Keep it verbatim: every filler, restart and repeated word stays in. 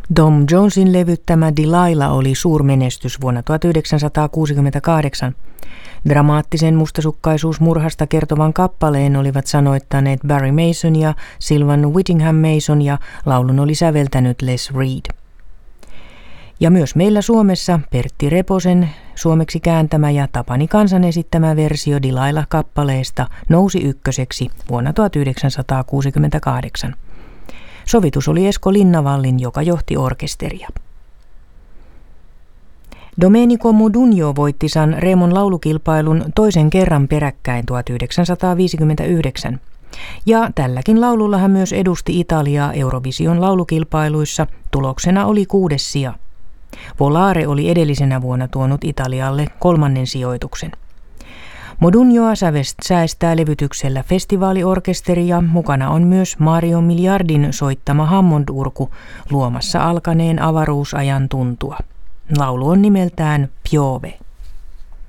Tom Jonesin levyttämä Delilah oli suurmenestys vuonna tuhatyhdeksänsataakuusikymmentäkahdeksan. Dramaattisen mustasukkaisuusmurhasta kertovan kappaleen olivat sanoittaneet Barry Mason ja Sylvan Whittingham Mason ja laulun oli säveltänyt Les Reed. Ja myös meillä Suomessa Pertti Reposen suomeksi kääntämä ja Tapani Kansan esittämä versio Delilah-kappaleesta nousi ykköseksi vuonna tuhatyhdeksänsataakuusikymmentäkahdeksan. Sovitus oli Esko Linnavallin, joka johti orkesteria. Domenico Modugno voitti San Remon laulukilpailun toisen kerran peräkkäin tuhatyhdeksänsataaviisikymmentäyhdeksän. Ja tälläkin laululla hän myös edusti Italiaa Eurovision laulukilpailuissa, tuloksena oli kuudes sija. Volare oli edellisenä vuonna tuonut Italialle kolmannen sijoituksen. Modugnoa säestää levytyksellä festivaaliorkesteri ja mukana on myös Mario Miliardin soittama Hammond-urku luomassa alkaneen avaruusajan tuntua. Laulu on nimeltään Piove.